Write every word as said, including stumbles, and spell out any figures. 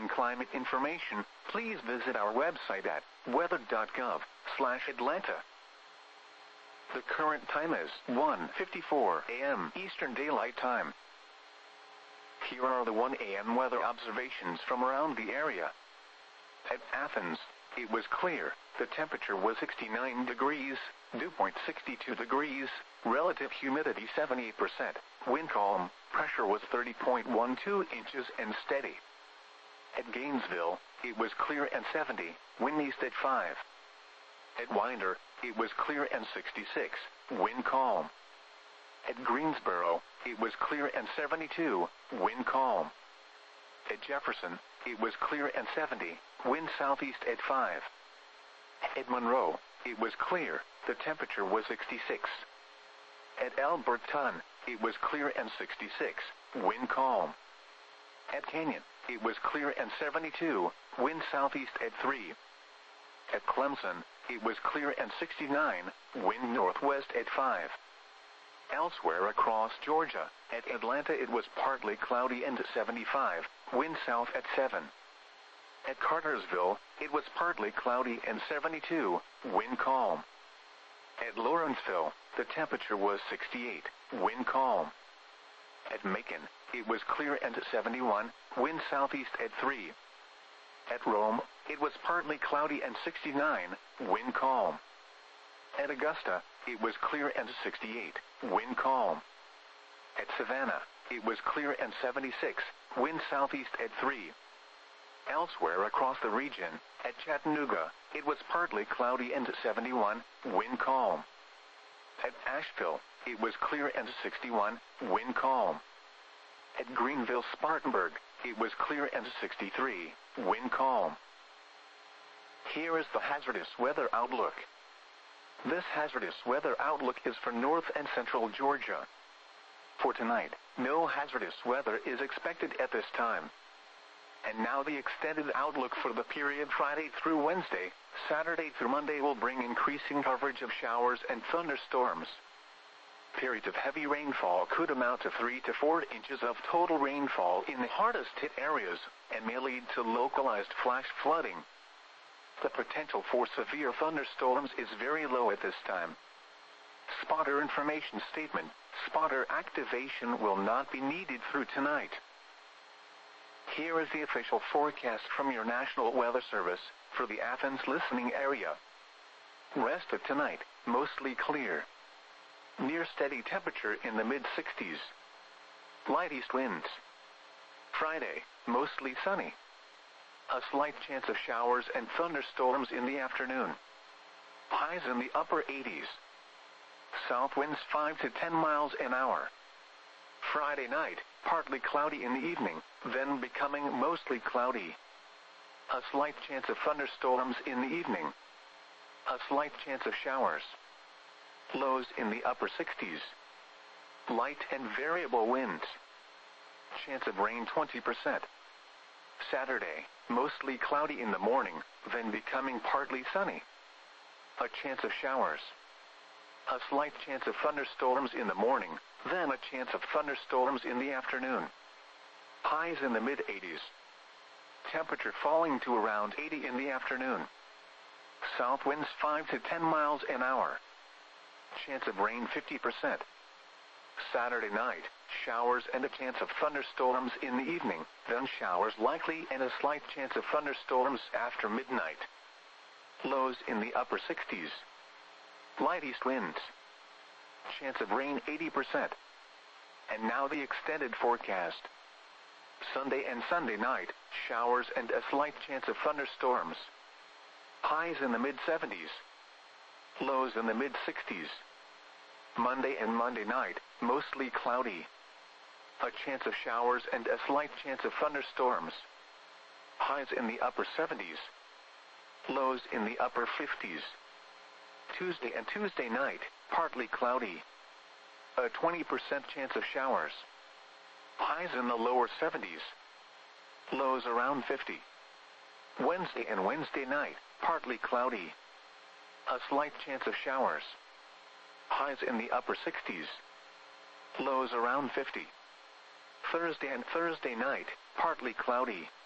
and climate information, please visit our website at weather dot gov slash Atlanta. The current time is one fifty-four a m Eastern Daylight Time. Here are the one a m weather observations from around the area. At Athens, it was clear. The temperature was sixty-nine degrees, dew point sixty-two degrees, relative humidity seventy-eight percent, wind calm, pressure was thirty point one two inches and steady. At Gainesville, it was clear and seventy, wind east at five. At Winder, it was clear and sixty-six, wind calm. At Greensboro, it was clear and seventy-two, wind calm. At Jefferson, it was clear and seventy, wind southeast at five. At Monroe, it was clear, the temperature was sixty-six. At Alberton, it was clear and sixty-six, wind calm. At Canyon, it was clear and seventy-two, wind southeast at three. At Clemson, it was clear and sixty-nine, wind northwest at five. Elsewhere across Georgia, at Atlanta it was partly cloudy and seventy-five, wind south at seven. At Cartersville, it was partly cloudy and seventy-two, wind calm. At Lawrenceville, the temperature was sixty-eight, wind calm. At Macon, it was clear and seventy-one, wind southeast at three. At Rome, it was partly cloudy and sixty-nine, wind calm. At Augusta, it was clear and sixty-eight, wind calm. At Savannah, it was clear and seventy-six, wind southeast at three. Elsewhere across the region, at Chattanooga, it was partly cloudy and seventy-one, wind calm. At Asheville, it was clear and sixty-one, wind calm. At Greenville-Spartanburg, it was clear and sixty-three, wind calm. Here is the hazardous weather outlook. This hazardous weather outlook is for north and central Georgia. For tonight, no hazardous weather is expected at this time. And now the extended outlook for the period Friday through Wednesday, Saturday through Monday will bring increasing coverage of showers and thunderstorms. Periods of heavy rainfall could amount to three to four inches of total rainfall in the hardest hit areas, and may lead to localized flash flooding. The potential for severe thunderstorms is very low at this time. Spotter information statement: spotter activation will not be needed through tonight. Here is the official forecast from your National Weather Service for the Athens listening area. Rest of tonight, mostly clear. Near steady temperature in the mid sixties. Light east winds. Friday, mostly sunny. A slight chance of showers and thunderstorms in the afternoon. Highs in the upper eighties. South winds five to ten miles an hour. Friday night, partly cloudy in the evening, then becoming mostly cloudy. A slight chance of thunderstorms in the evening. A slight chance of showers. Lows in the upper sixties. Light and variable winds. Chance of rain twenty percent. Saturday, mostly cloudy in the morning, then becoming partly sunny. A chance of showers. A slight chance of thunderstorms in the morning, then a chance of thunderstorms in the afternoon. Highs in the mid eighties. Temperature falling to around eighty in the afternoon. South winds five to ten miles an hour. Chance of rain fifty percent. Saturday night, showers and a chance of thunderstorms in the evening, then showers likely and a slight chance of thunderstorms after midnight. Lows in the upper sixties. Light east winds. Chance of rain eighty percent. And now the extended forecast. Sunday and Sunday night, showers and a slight chance of thunderstorms. Highs in the mid seventies. Lows in the mid sixties. Monday and Monday night, mostly cloudy. A chance of showers and a slight chance of thunderstorms. Highs in the upper seventies. Lows in the upper fifties. Tuesday and Tuesday night, partly cloudy. A twenty percent chance of showers. Highs in the lower seventies. Lows around fifty. Wednesday and Wednesday night, partly cloudy. A slight chance of showers. Highs in the upper sixties. Lows around fifty. Thursday and Thursday night, partly cloudy.